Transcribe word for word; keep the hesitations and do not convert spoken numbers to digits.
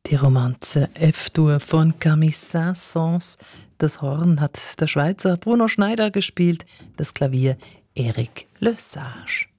Die Romanze F-Dur von Camille Saint-Saëns. Das Horn hat der Schweizer Bruno Schneider gespielt, das Klavier Eric Lesage.